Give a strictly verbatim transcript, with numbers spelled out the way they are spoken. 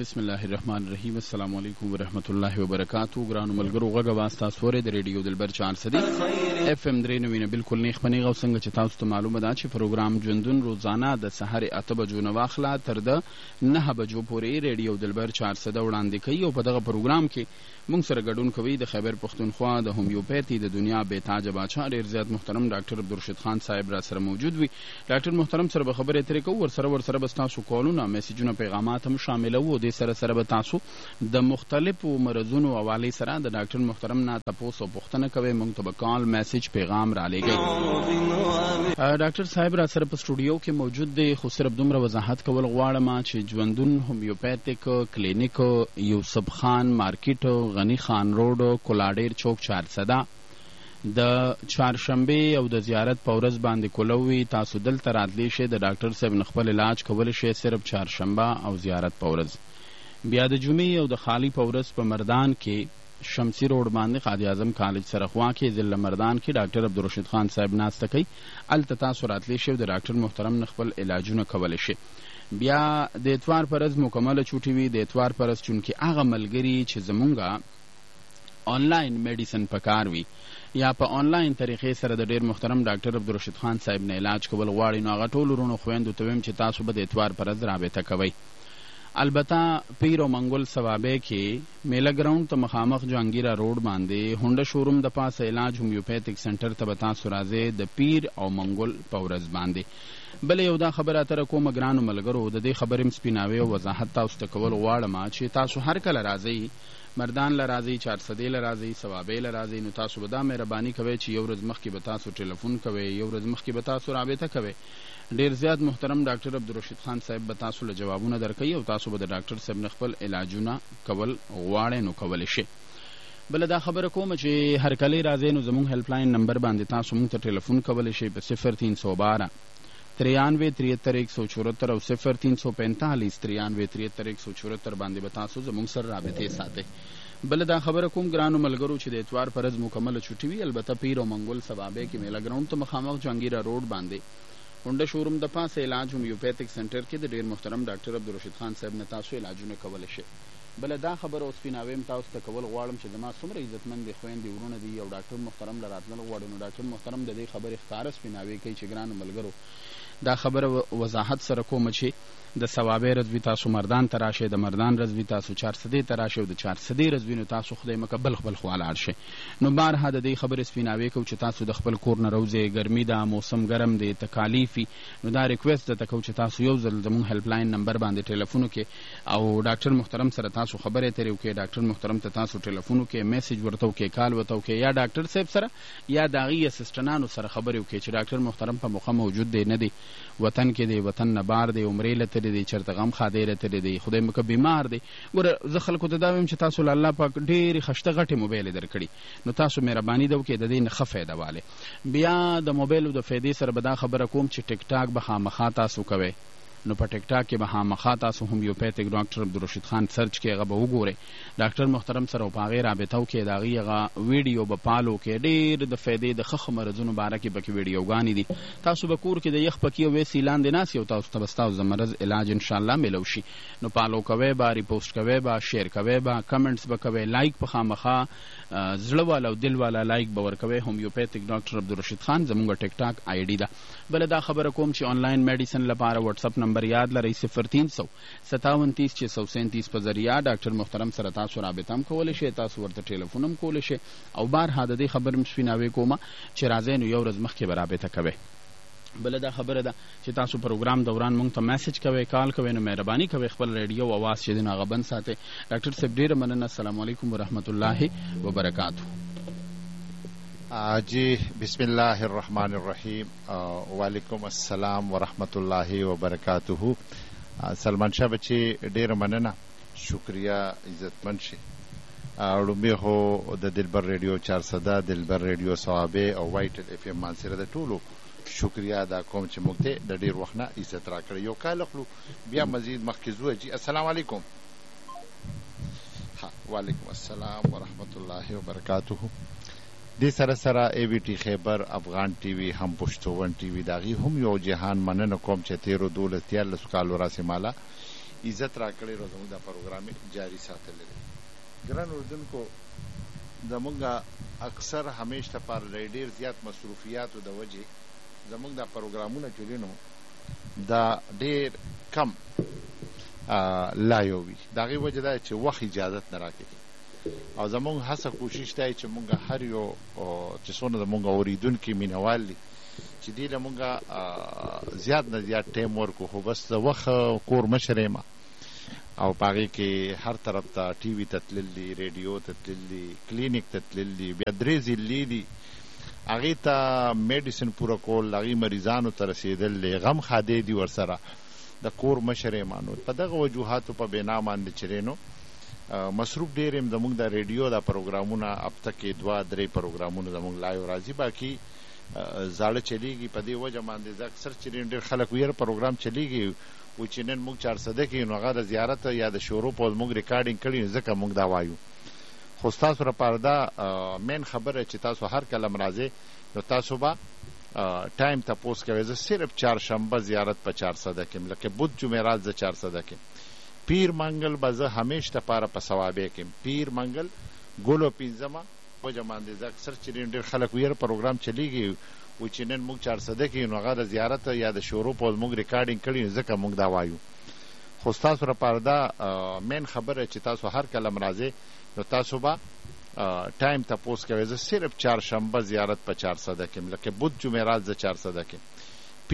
بسم الله الرحمن الرحیم. السلام علیکم ورحمۃ اللہ وبرکاتہ. ګرانو ملګرو غږ اواز تاسو ورې د ریډیو دلبر چار سدي اف ام درې نوي نه بالکل نیخ پنیغه او څنګه چې تاسو ته معلومه ده چې پروګرام ژوندون روزانه د سحر اته بجو نه واخله تر د نه بجو پورې ریډیو دلبر چار سده وړاندې کوي او په دغه پروګرام کې مونږ سره ګډون کوي د خیبر پښتونخوا د هومیوپیتي د دنیا بیتاج باچا ډېر زیات محترم ډاکټر عبدالرشید خان صاحب را سره موجود وي. ډاکټر محترم سره به خبرې اترې کوو، ورسره ورسره به ستاسو کالونه میسیجونه پیغامات هم شاملوو او دې سره سره به تاسو د مختلفو مرضونو حوالې سره د ډاکټر محترم نه تپوس او پوښتنه کوئ. مونږ ته به کال میسیج پیغام را لېږئ. ډاکټر صاحب را سره په سټوډیو کې موجود دی، خو صرف دومره وضاحت کول غواړم چې ژوندون هومیوپیتیک کلینیک یوسف خان مارکیټ غنی خان روډ کولاډیر چوک چارسده د چهارشنبې او د زیارت په ورځ باندې کولوي. تاسو دلته راتلی شئ، د ډاکټر صاحب نه خپل علاج کولی شئ صرف چهارشنبه او زیارت په ورځ. بیا د جمعې او د خالی په ورځ په مردان کې شمسی روډ باندې قاضي اعظم کالج سره خوا کې ضلع مردان کې ډاکټر عبدالرشید خان صاحب ناسته کوي. هلته تاسو راتلی شئ، د ډاکټر محترم نه خپل علاجونه کولی شئ. بیا د اتوار په ورځ مکمله چوټي وي. د اتوار په ورځ چونکې هغه ملګري چې زمونږ آنلاین میډیسن پکار وي یا په آنلاین طریقې سره د ډېر محترم ډاکټر عبدالرشید خان صاحب نه علاج کول غواړي، نو هغه ټول ورونو خویندو ته ویم چې تاسو به د اتوار په ورځ رابطه کوئ. البته پیر او منګل ثوابې کې میله ګراونډ ته مخامخ جهانګیره روډ باندې هونډه شوروم د پاسه علاج هومیوپیتیک سنټر ته به تاسو راځئ د پیر او منګل په ورځ باندې. بله یو دا خبره اتره کومه ګرانو ملګرو، د دې خبرې م سپیناوی او وضاحت تاسو ته کول غواړم چې تاسو هر کله راځئ، مردان له راځئ، چارسدې له راځئ، ثوابې له راځئ، نو تاسو به دا مهرباني کوئ چې یو ورځ مخکې به تاسو ټلیفون کوئ، یو ورځ مخکې به تاسو رابطه کوئ. ډېر زیات محترم ډاکټر عبدالرشید خان صاحب به تاسو له جوابونه درکوي او تاسو به د ډاکټر صاحب نه خپل علاجونه کول غواړئ نو کولی شئ. بله دا خبره کومه چې هر کله راځئ نو زموږ هیلپ لاین نمبر باندې تاسو موږ ته ټلیفون کولی شئ په صفر تین سو بارہ ترانوے تریہتر ایک سو چورہتر او صفر تین سو پینتالیس ترانوے تریہتر ایک سو چورہتر باندې به تاسو زموږ سره رابطې ساتئ. بله دا خبره کوم ګرانو ملګرو چې د اتوار په ورځ مکمله چوټي وي، البته پیر او منګل ثوابې کې میله ګراونډ ته مخامخ جهانګیره روډ باندې هونډه شوروم د پاسه علاج هومیوپیتیک سنټر کې د ډېر محترم ډاکټر عبدالرشید خان صاحب نه تاسو علاجونه کولی شئ. بله دا خبره اوس سپیناوی م تاسو ته کول غواړم چې زما څومره عزتمندې خویندې ورونه دي او ډاکټر محترم له راتلل غواړي، نو ډاکټر محترم د دې خبرې ښکاره سپیناوی کوي چې ګرانو ملګرو دا خبره وضاحت سره کومه چې د ثوابې ورځ وي تاسو مردان ته راشئ، د مردان ورځ وي تاسو چارسدې ته راشئ او د چارسدې ورځ وي نو تاسو خدای مکه بل خپل خوا لاړ شئ. نو بارها د دې خبرې سپیناوی کوو چې تاسو د خپل کور نه روځئ، ګرمي ده، موسم ګرم دی، تکالیف وي، نو دا ریکویسټ درته کوو چې تاسو یو ځل زموږ هیلپ لاین نمبر باندې ټلیفون وکړئ او ډاکټر محترم سره تاسو خبرې اترې وکړئ. ډاکټر محترم ته تاسو ټلیفون وکړئ، میسیج ورته وکړئ، کال ورته وکړئ، یا ډاکټر صاحب سره یا د هغې اسسټنانو سره خبرې وکړئ چې ډاکټر محترم په موقع موجود دی نه دی، وطن کې دی، وطن نه بار دی، عمرې له تللی دی، چېرته غم خادی له تللی دی، خدای مکه بیمار دی. ګوره زه خلکو ته دا وایم چې تاسو له الله پاک ډېرې خشته غټې موبایلې درکړي، نو تاسو مهرباني ده وکړئ د دې نه ښه فایده والئ. بیا د موبایلو د فایدې سره به دا خبره کوم چې ټیک ټاک به خامخا تاسو کوئ، نو په ټیک ټاک کې به خامخا تاسو هومیوپیتیک ډاکټر عبدالرشید خان سرچ کې هغه به وګورئ، ډاکټر محترم سره په هغې رابطه وکړئ، د هغې هغه ویډیو به پالو کې ډېر د فایدې د ښه ښه مرضونو باره کې پکې ویډیوګانې دي. تاسو به کور کې د یخ پکې او ویسې لاندې ناست یو، تاسو ته به ستاسو د مرض علاج انشاءالله میلو شي. نو پالو کوئ به، ریپوسټ کوئ به، شیر کوئ به، کمنټس به کوئ، لایک به خامخا زړه والا او دل والا لایک به ورکوئ. هومیوپیتیک ډاکټر عبدالرشید خان زموږ ټیک ټاک آی ډي ده. بله دا خبره کوم چې آنلاین میډیسن لپاره وټساپ نمبر یاد لرئ صفر تین سو ستاون تیس چھ سو سینتیس په ذریعه ډاکټر محترم سره تاسو رابطه هم کولی شئ، تاسو ورته ټلیفون هم کولی شئ. او بارها د دې خبرې م سپیناوی کومه چې راځئ نو یو ورځ مخکې به رابطه کوئ. بله دا خبره ده چې تاسو پروګرام دوران مونږ ته میسیج کوئ، کال کوئ، نو مهرباني کوئ خپل ریډیو اواز چې دی نو هغه بند ساتئ. ډاکټر صاحب ډېره مننه، السلام علیکم ورحمت الله وبرکاتو. جی بسم الله الرحمن الرحیم. وعلیکم السلام ورحمت الله وبرکاتہ. سلمان شاه بچی ډېره مننه، شکریه، عزتمند شي. لومبې خو د دلبر ریډیو چارسده، دلبر ریډیو ثوابې او وایټل اف ام مانسره د ټولو شکریه ادا کوم چې موږ ته د ډېر وخت نه عزت راکړی. یو کال اخلو بیا مزید مخکې ځو. جی السلام علیکم. وعلیکم السلام ورحمت الله وبرکاتہ. دې سره سره ای وی ټي خیبر، افغان ټي وي، هم پښتون ټي وي، د هغې هم یو جهان مننه کوم چې تېرو دولس دیارلسو کالو راسې ماله عزت راکړی او زموږ دا پروګرام جاری ساتلی دی. ګران اردوونکو، زموږ اکثر همیشه لپاره د ډېر زیات مصروفیاتو د وجې زموږ دا پروګرامونه چې دي نو دا ډېر کم لایو وي. د هغې وجه دا چې وخت اجازت نه راکوي او زموږ هڅه کوشش دی چې موږ هر یو چې څونه زموږ اورېدونکي مینهوال دي چې دې له موږ زیات نه زیات ټایم ورکړو، خو بس د وخت کور مشر یم او په هغې کې هر طرف ته ټي وي ته تلل دي، ریډیو ته تلل دي، کلینیک ته تلل دي، بیا درې ضلعې دي هغې ته میډیسن پوره کول، هغې مریضانو ته رسېدل دی، غم خادی دي ورسره د کور مشر یم. نو په دغه وجوهاتو په بنا باندې چې دی نو مصروف ډېر یم. زموږ د ریډیو دا پروګرامونه هفته کې دوه درې پروګرامونه زموږ لایو راځي، باقي زاړه چلیږي. په دې وجه باندې زه اکثر چې ډېر خلک ویره پروګرام چلیږي و چې نن موږ چارسده کې نو هغه د زیارت یا د شروع په موږ ریکارډینګ کړي، ځکه موږ دا وایو. خو ستاسو لپاره دا مین خبره چې تاسو هر کله راځئ نو تاسو به ټایم تپوس کوئ. زه صرف چهارشنبه زیارت په چارسده کې یم، لکه بود جمعرات زه چارسده کې یم. پیر منګل به زه همیش دپاره په ثوابې کې یم. پیر منګل ګلو پنځمه وجه باندې زه اکثر چې ډېر خلک ویره پروګرام چلیږي و چې نن موږ چارسده کې نو هغه د زیارت یا د شروع په موږ ریکارډینګ کړي، ځکه موږ دا وایو. خو ستاسو لپاره دا مین خبره چې تاسو هر کله راځئ نو تاسو به ټایم تپوس کوئ. زه صرف چهارشنبه زیارت په چارسده کې یم، لکه بود جمعرات زه چارسده کې یم.